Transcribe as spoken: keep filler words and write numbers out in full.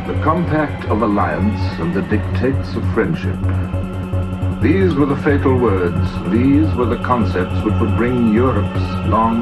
the compact of alliance and the dictates of friendship. These were the fatal words, these were the concepts which would bring Europe's long